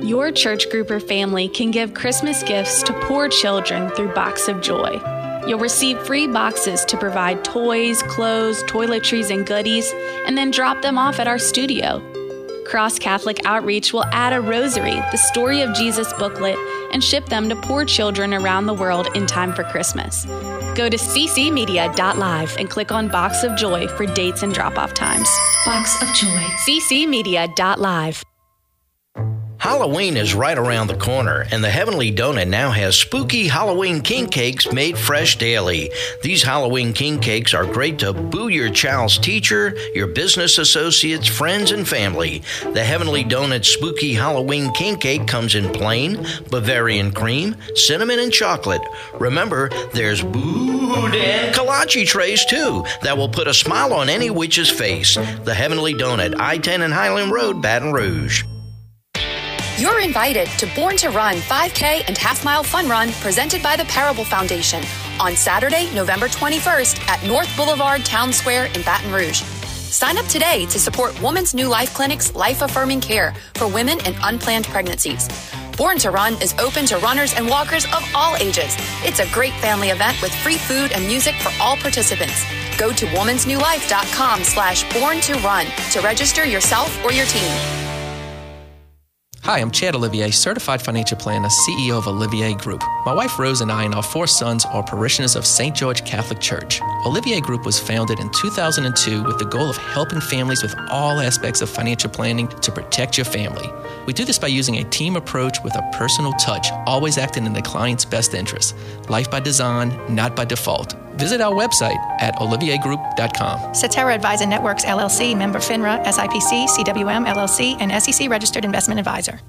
Your church group or family can give Christmas gifts to poor children through Box of Joy. You'll receive free boxes to provide toys, clothes, toiletries, and goodies, and then drop them off at our studio. Cross Catholic Outreach will add a rosary, the Story of Jesus booklet, and ship them to poor children around the world in time for Christmas. Go to ccmedia.live and click on Box of Joy for dates and drop-off times. Box of Joy. ccmedia.live. Halloween is right around the corner, and the Heavenly Donut now has spooky Halloween king cakes made fresh daily. These Halloween king cakes are great to boo your child's teacher, your business associates, friends, and family. The Heavenly Donut spooky Halloween king cake comes in plain, Bavarian cream, cinnamon, and chocolate. Remember, there's boudin kolache trays, too, that will put a smile on any witch's face. The Heavenly Donut, I-10 and Highland Road, Baton Rouge. You're invited to Born to Run 5K and Half Mile Fun Run presented by the Parable Foundation on Saturday, November 21st at North Boulevard Town Square in Baton Rouge. Sign up today to support Woman's New Life Clinic's life-affirming care for women in unplanned pregnancies. Born to Run is open to runners and walkers of all ages. It's a great family event with free food and music for all participants. Go to womansnewlife.com/born-to-run to register yourself or your team. Hi, I'm Chad Olivier, Certified Financial Planner, CEO of Olivier Group. My wife Rose and I and our 4 sons are parishioners of St. George Catholic Church. Olivier Group was founded in 2002 with the goal of helping families with all aspects of financial planning to protect your family. We do this by using a team approach with a personal touch, always acting in the client's best interest. Life by design, not by default. Visit our website at oliviergroup.com. Cetera Advisor Networks, LLC, member FINRA, SIPC, CWM, LLC, and SEC Registered Investment Advisor.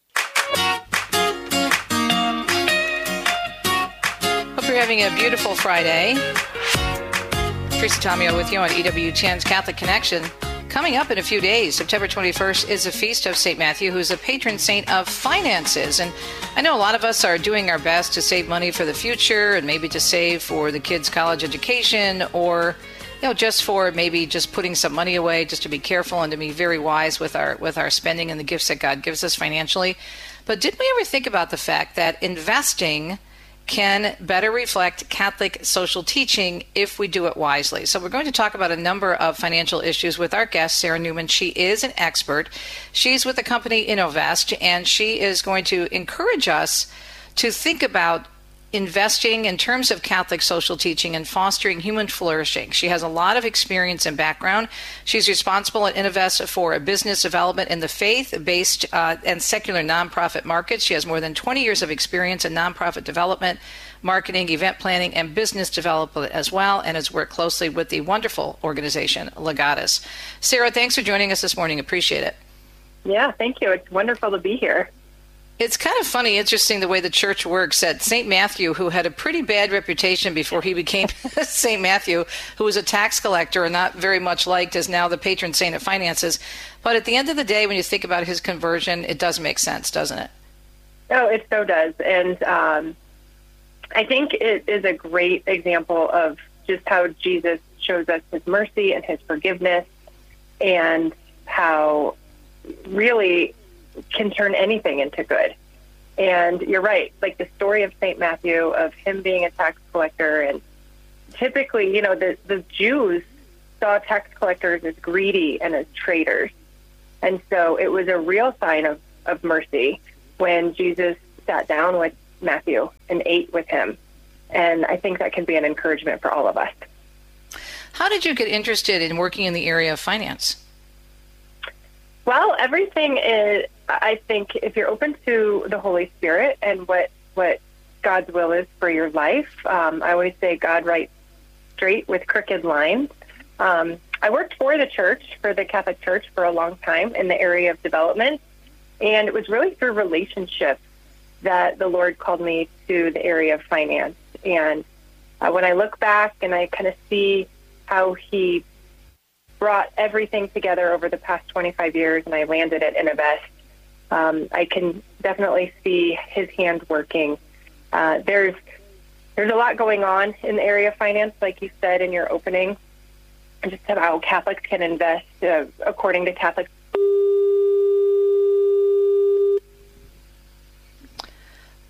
Hope you're having a beautiful Friday. Teresa Tomeo with you on E.W. Chan's Catholic Connection. Coming up in a few days, September 21st, is a feast of St. Matthew, who's a patron saint of finances. And I know a lot of us are doing our best to save money for the future and maybe to save for the kids' college education or, just for maybe just putting some money away, just to be careful and to be very wise with our spending and the gifts that God gives us financially. But did we ever think about the fact that investing can better reflect Catholic social teaching if we do it wisely? So we're going to talk about a number of financial issues with our guest, Sarah Newman. She is an expert. She's with the company Innovest, and she is going to encourage us to think about investing in terms of Catholic social teaching and fostering human flourishing. She has a lot of experience and background. She's responsible at Innovest for a business development in the faith-based and secular nonprofit markets. She has more than 20 years of experience in nonprofit development, marketing, event planning, and business development as well, and has worked closely with the wonderful organization Legatus. Sarah, thanks for joining us this morning. Appreciate it. Yeah, thank you. It's wonderful to be here. It's kind of funny, interesting the way the church works. That St. Matthew, who had a pretty bad reputation before he became St. Matthew, who was a tax collector and not very much liked, is now the patron saint of finances. But at the end of the day, when you think about his conversion, it does make sense, doesn't it? Oh, it so does. And I think it is a great example of just how Jesus shows us his mercy and his forgiveness and how really can turn anything into good. And you're right, like the story of St. Matthew, of him being a tax collector, and typically, the Jews saw tax collectors as greedy and as traitors. And so it was a real sign of mercy when Jesus sat down with Matthew and ate with him. And I think that can be an encouragement for all of us. How did you get interested in working in the area of finance? Well, everything is, I think, if you're open to the Holy Spirit and what God's will is for your life, I always say God writes straight with crooked lines. I worked for the church, for the Catholic Church, for a long time in the area of development, and it was really through relationships that the Lord called me to the area of finance. And when I look back and I kind of see how he brought everything together over the past 25 years, and I landed at Innovest, I can definitely see his hand working. There's a lot going on in the area of finance, like you said in your opening, and just how Catholics can invest according to Catholic.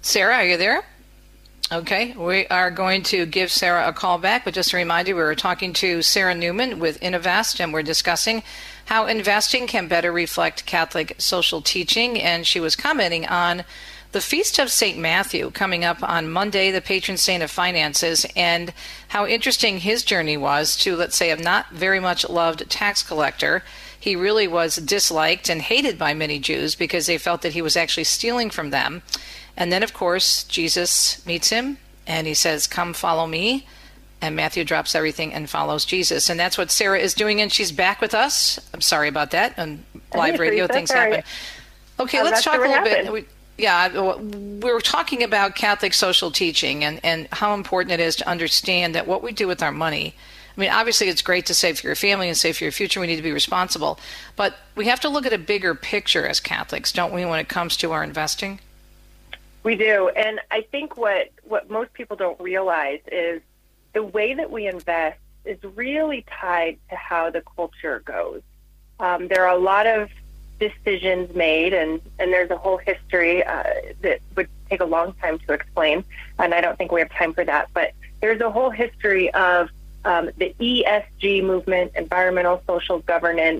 Sarah, are you there? Okay, we are going to give Sarah a call back, but just a reminder, we were talking to Sarah Newman with Innovest, and we're discussing how investing can better reflect Catholic social teaching, and she was commenting on the Feast of St. Matthew coming up on Monday, the patron saint of finances, and how interesting his journey was to, let's say, a not very much loved tax collector. He really was disliked and hated by many Jews because they felt that he was actually stealing from them. And then, of course, Jesus meets him and he says, "Come, follow me." And Matthew drops everything and follows Jesus. And that's what Sarah is doing. And she's back with us. I'm sorry about that. On live radio, things happen. Okay, let's talk a little bit. We were talking about Catholic social teaching and how important it is to understand that what we do with our money. I mean, obviously, it's great to save for your family and save for your future. We need to be responsible. But we have to look at a bigger picture as Catholics, don't we, when it comes to our investing? We do. And I think what most people don't realize is the way that we invest is really tied to how the culture goes. There are a lot of decisions made, and there's a whole history that would take a long time to explain, and I don't think we have time for that. But there's a whole history of the ESG movement, environmental social governance,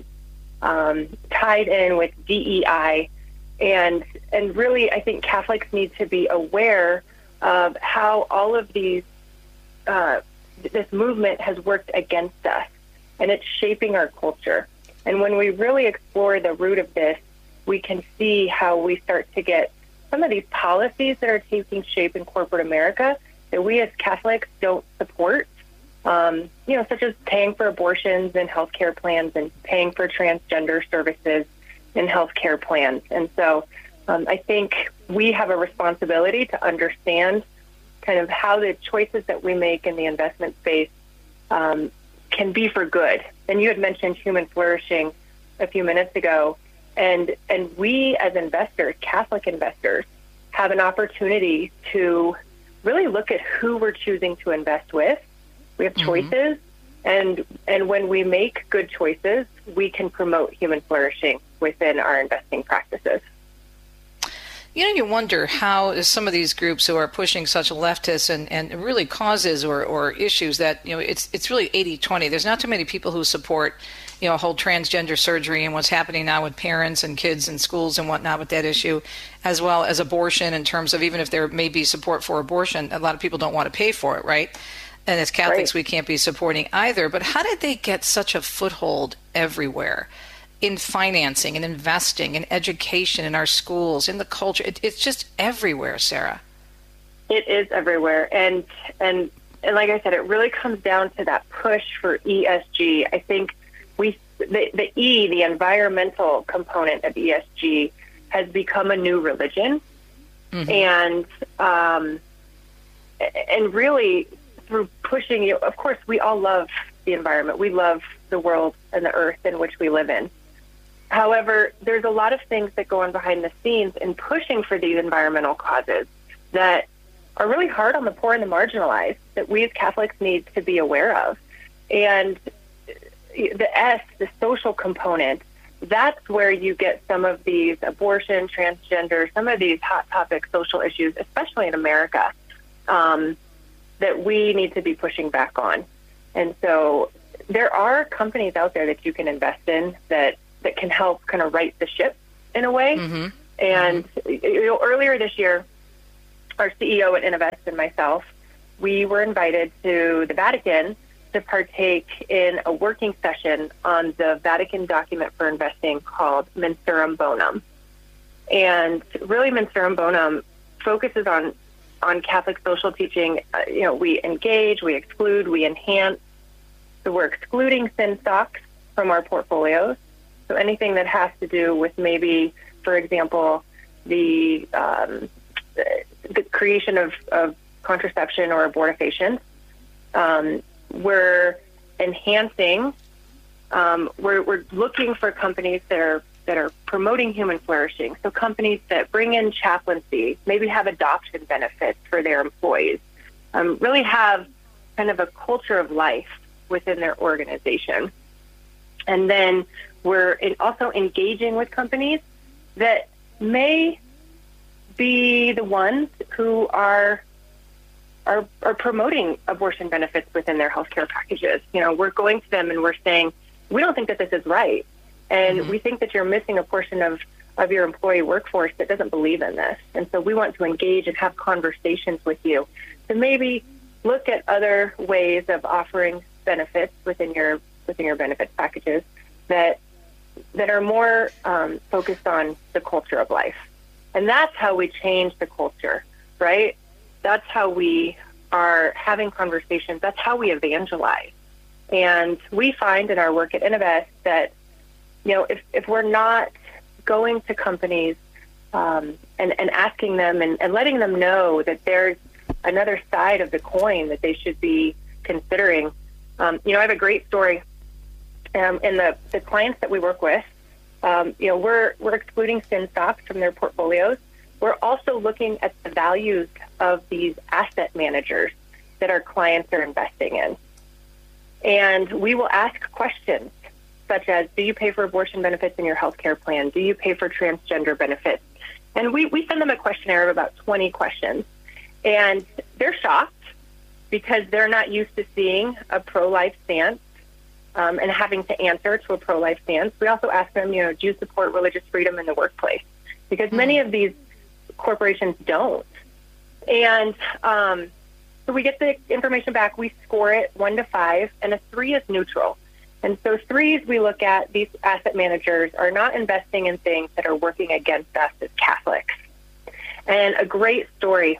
tied in with DEI. And really, I think Catholics need to be aware of how all of these, this movement has worked against us, and it's shaping our culture. And when we really explore the root of this, we can see how we start to get some of these policies that are taking shape in corporate America that we as Catholics don't support, such as paying for abortions and healthcare plans and paying for transgender services in healthcare plans. And so I think we have a responsibility to understand kind of how the choices that we make in the investment space can be for good. And you had mentioned human flourishing a few minutes ago. And we as investors, Catholic investors, have an opportunity to really look at who we're choosing to invest with. We have choices. And when we make good choices, we can promote human flourishing within our investing practices. You wonder how some of these groups who are pushing such leftists and really causes or issues that, it's really 80-20. There's not too many people who support, whole transgender surgery and what's happening now with parents and kids in schools and whatnot with that issue, as well as abortion in terms of even if there may be support for abortion, a lot of people don't want to pay for it, right? And as Catholics, we can't be supporting either. But how did they get such a foothold everywhere? In financing and investing in education in our schools, in the culture. It's just everywhere, Sarah. It is everywhere. And like I said, it really comes down to that push for ESG. I think the environmental component of ESG has become a new religion. And really through pushing, of course, we all love the environment. We love the world and the earth in which we live in. However, there's a lot of things that go on behind the scenes in pushing for these environmental causes that are really hard on the poor and the marginalized that we as Catholics need to be aware of. And the social component, that's where you get some of these abortion, transgender, some of these hot topic social issues, especially in America, that we need to be pushing back on. And so there are companies out there that you can invest in that can help kind of right the ship in a way. And earlier this year, our CEO at Innovest and myself, we were invited to the Vatican to partake in a working session on the Vatican document for investing called Mensurum Bonum. And really, Mensurum Bonum focuses on Catholic social teaching. We engage, we exclude, we enhance. So we're excluding sin stocks from our portfolios. So anything that has to do with maybe, for example, the creation of contraception or abortifacients, we're enhancing. We're looking for companies that are promoting human flourishing. So companies that bring in chaplaincy, maybe have adoption benefits for their employees, really have kind of a culture of life within their organization. And then we're also engaging with companies that may be the ones who are promoting abortion benefits within their healthcare packages. We're going to them and we're saying, we don't think that this is right. And we think that you're missing a portion of your employee workforce that doesn't believe in this. And so we want to engage and have conversations with you to maybe look at other ways of offering benefits within your benefits packages that are more focused on the culture of life. And that's how we change the culture, right? That's how we are having conversations. That's how we evangelize. And we find in our work at Innovest that, if we're not going to companies and asking them and letting them know that there's another side of the coin that they should be considering. I have a great story. In the clients that we work with, we're excluding sin stocks from their portfolios. We're also looking at the values of these asset managers that our clients are investing in. And we will ask questions such as, do you pay for abortion benefits in your health care plan? Do you pay for transgender benefits? And we send them a questionnaire of about 20 questions. And they're shocked because they're not used to seeing a pro-life stance and having to answer to a pro-life stance. We also ask them, do you support religious freedom in the workplace? Because many of these corporations don't. And so we get the information back. We score it 1 to 5, and a 3 is neutral. And so 3s, we look at these asset managers are not investing in things that are working against us as Catholics. And a great story,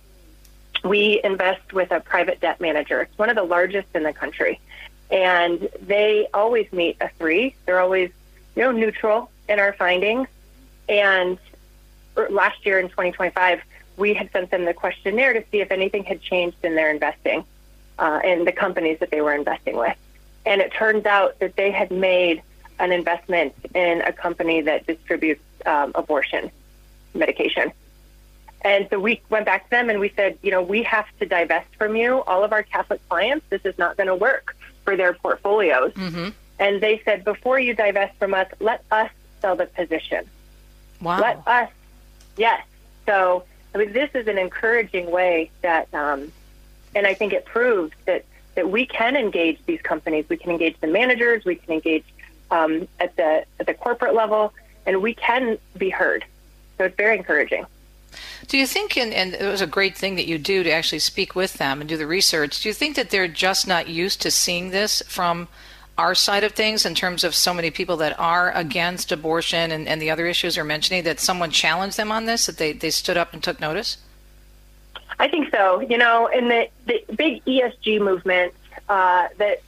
we invest with a private debt manager. It's one of the largest in the country. And they always meet a 3. They're always, neutral in our findings. And last year in 2025, we had sent them the questionnaire to see if anything had changed in their investing in the companies that they were investing with. And it turns out that they had made an investment in a company that distributes abortion medication. And so we went back to them and we said, we have to divest from you. All of our Catholic clients, this is not going to work for their portfolios. Mm-hmm. And they said, before you divest from us, let us sell the position. Wow. Let us. Yes. So, this is an encouraging way that, and I think it proves that we can engage these companies. We can engage the managers. We can engage at the corporate level, and we can be heard. So it's very encouraging. Do you think, and it was a great thing that you do to actually speak with them and do the research, do you think that they're just not used to seeing this from our side of things in terms of so many people that are against abortion and the other issues you're mentioning, that someone challenged them on this, that they stood up and took notice? I think so. In the big ESG movement let's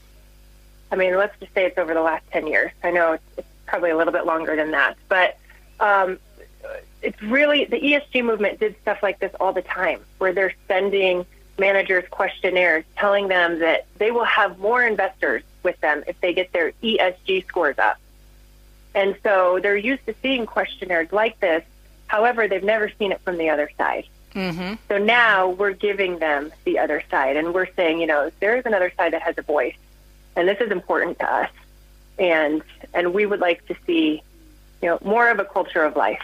just say it's over the last 10 years. I know it's probably a little bit longer than that, but it's really, the ESG movement did stuff like this all the time, where they're sending managers questionnaires telling them that they will have more investors with them if they get their ESG scores up. And so they're used to seeing questionnaires like this. However, they've never seen it from the other side. Mm-hmm. So now we're giving them the other side, and we're saying, there is another side that has a voice, and this is important to us. And we would like to see, more of a culture of life.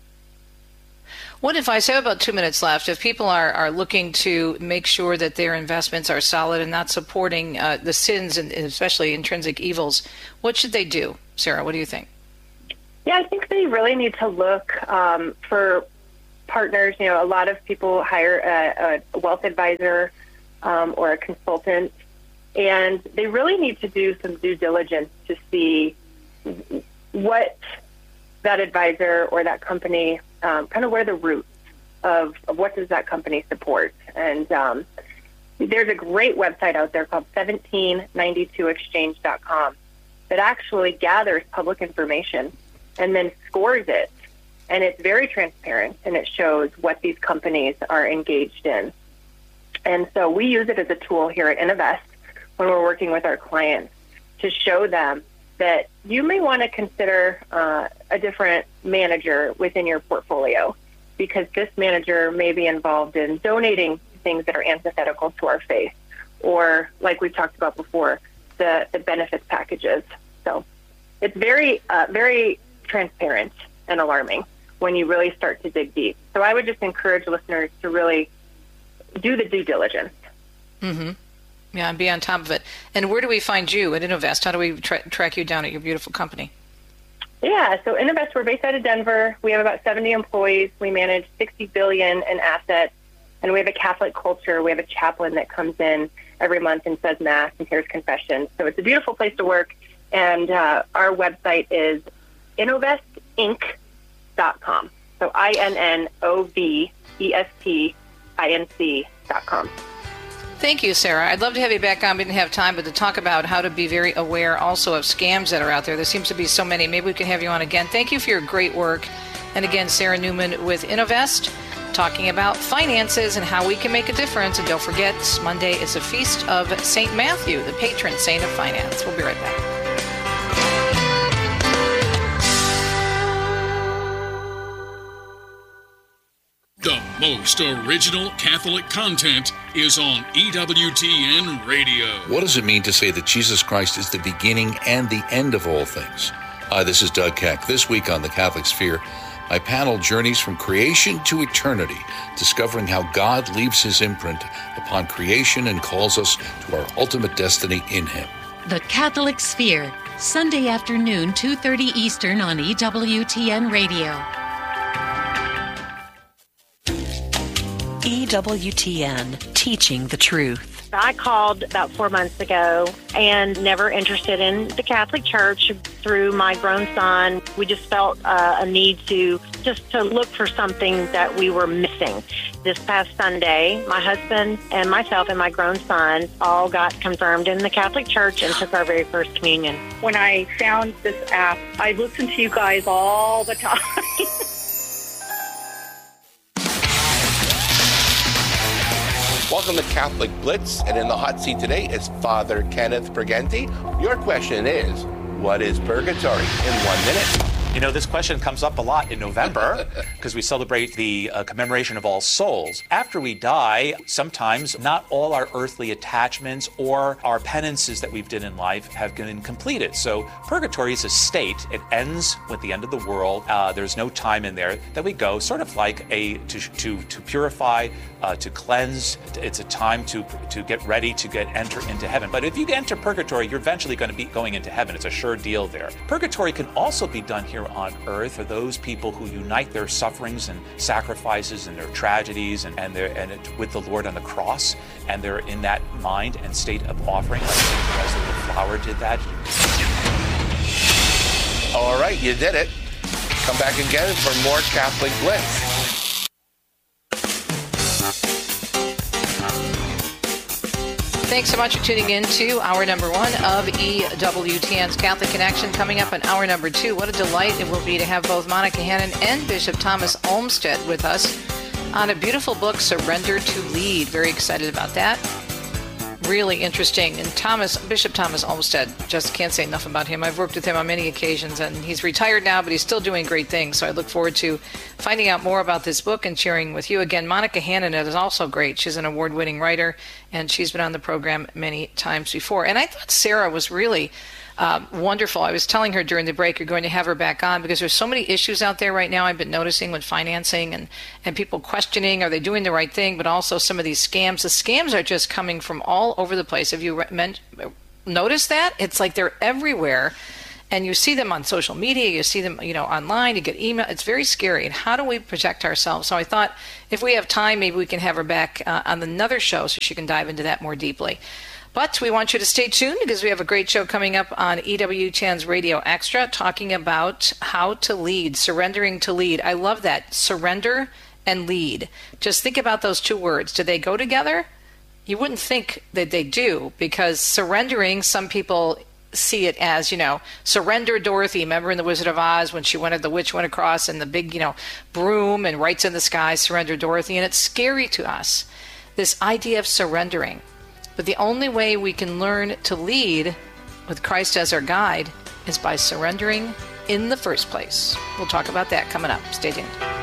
What advice, I have about 2 minutes left, if people are looking to make sure that their investments are solid and not supporting the sins and especially intrinsic evils, what should they do? Sarah, what do you think? Yeah, I think they really need to look for partners. A lot of people hire a wealth advisor or a consultant, and they really need to do some due diligence to see what that advisor or that company, kind of where the roots of what does that company support. And there's a great website out there called 1792exchange.com that actually gathers public information and then scores it. And it's very transparent, and it shows what these companies are engaged in. And so we use it as a tool here at Innovest when we're working with our clients to show them that you may want to consider a different manager within your portfolio, because this manager may be involved in donating things that are antithetical to our faith, or, like we've talked about before, the benefits packages. So it's very, very transparent and alarming when you really start to dig deep. So I would just encourage listeners to really do the due diligence. Mm-hmm. Yeah, and be on top of it. And where do we find you at Innovest? How do we track you down at your beautiful company? Yeah, so Innovest, we're based out of Denver. We have about 70 employees. We manage $60 billion in assets, and we have a Catholic culture. We have a chaplain that comes in every month and says Mass and hears confession. So it's a beautiful place to work, and our website is innovestinc.com. So INNOVESTINC.com. Thank you, Sarah. I'd love to have you back on. We didn't have time, but to talk about how to be very aware also of scams that are out there. There seems to be so many. Maybe we can have you on again. Thank you for your great work. And again, Sarah Newman with Innovest, talking about finances and how we can make a difference. And don't forget, Monday is a feast of St. Matthew, the patron saint of finance. We'll be right back. The most original Catholic content is on EWTN Radio. What does it mean to say that Jesus Christ is the beginning and the end of all things? Hi, this is Doug Keck. This week on The Catholic Sphere, my panel journeys from creation to eternity, discovering how God leaves his imprint upon creation and calls us to our ultimate destiny in him. The Catholic Sphere, Sunday afternoon, 2:30 Eastern on EWTN Radio. EWTN, teaching the truth. I called about 4 months ago and never interested in the Catholic Church. Through my grown son, we just felt a need to look for something that we were missing. This past Sunday, my husband and myself and my grown son all got confirmed in the Catholic Church and took our very first communion. When I found this app, I listened to you guys all the time. Welcome to Catholic Blitz, and in the hot seat today is Father Kenneth Briganti. Your question is, what is purgatory? In 1 minute. You know, this question comes up a lot in November because we celebrate the commemoration of All Souls. After we die, sometimes not all our earthly attachments or our penances that we've done in life have been completed. So purgatory is a state. It ends with the end of the world. There's no time in there that we go, sort of like to purify, to cleanse. It's a time to get ready to enter into heaven. But if you enter purgatory, you're eventually going to be going into heaven. It's a sure deal there. Purgatory can also be done here on earth for those people who unite their sufferings and sacrifices and their tragedies and with the Lord on the cross, and they're in that mind and state of offering, like Teresa the Flower did that. All right, you did it. Come back again for more Catholic Blitz. Thanks so much for tuning in to hour number 1 of EWTN's Catholic Connection. Coming up in hour number 2, what a delight it will be to have both Monica Hannon and Bishop Thomas Olmsted with us on a beautiful book, Surrender to Lead. Very excited about that. Really interesting. And Bishop Thomas Olmsted, just can't say enough about him. I've worked with him on many occasions, and he's retired now, but he's still doing great things. So I look forward to finding out more about this book and sharing with you. Again, Monica Hannon is also great. She's an award-winning writer, and she's been on the program many times before. And I thought Sarah was really wonderful. I was telling her during the break, you're going to have her back on because there's so many issues out there right now I've been noticing with financing and people questioning, are they doing the right thing? But also some of these scams. The scams are just coming from all over the place. Have you noticed that? It's like they're everywhere. And you see them on social media, you see them, online, you get email. It's very scary. And how do we protect ourselves? So I thought if we have time, maybe we can have her back on another show so she can dive into that more deeply. But we want you to stay tuned because we have a great show coming up on EWTN's Radio Extra talking about how to lead, surrendering to lead. I love that. Surrender and lead. Just think about those two words. Do they go together? You wouldn't think that they do because surrendering, some people see it as, surrender Dorothy. Remember in The Wizard of Oz when the witch went across and the big, broom and writes in the sky, surrender Dorothy. And it's scary to us, this idea of surrendering. But the only way we can learn to lead with Christ as our guide is by surrendering in the first place. We'll talk about that coming up. Stay tuned.